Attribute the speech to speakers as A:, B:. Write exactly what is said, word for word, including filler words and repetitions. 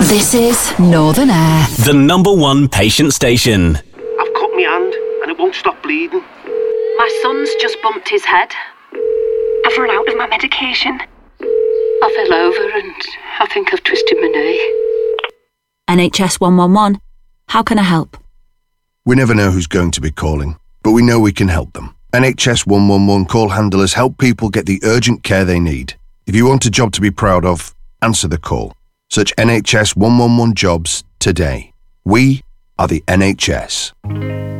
A: This is Northern Air,
B: the number one patient station.
C: I've cut my hand and it won't stop bleeding.
D: My son's just bumped his head. I've run out of my medication. I fell over and I think I've twisted my knee.
E: N H S one one one. How can I help?
F: We never know who's going to be calling, but we know we can help them. N H S one one one call handlers help people get the urgent care they need. If you want a job to be proud of, answer the call. Search N H S one one one jobs today. We are the N H S.